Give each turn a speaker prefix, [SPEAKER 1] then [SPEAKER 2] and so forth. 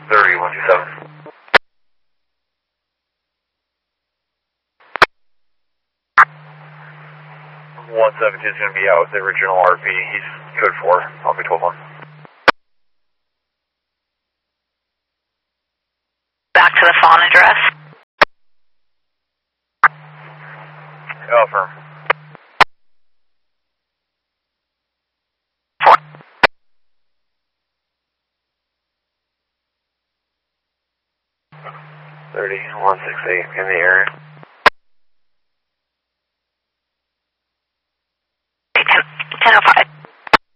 [SPEAKER 1] 30-127. 172 is going to be out with the original RP. He's code 4. I'll be 12-1.
[SPEAKER 2] Back to the phone address.
[SPEAKER 1] Affirm.
[SPEAKER 2] 4.
[SPEAKER 1] 30-168 in the area.
[SPEAKER 2] 1005.